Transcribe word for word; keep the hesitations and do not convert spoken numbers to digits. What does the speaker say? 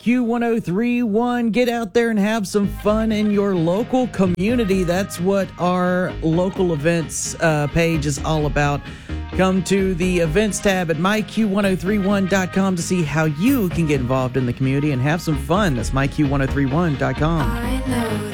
Q one oh three point one. Get out there and have some fun in your local community. That's what our local events uh, page is all about. Come to the events tab at my q one oh three one dot com to see how you can get involved in the community and have some fun. That's my q one oh three one dot com. I know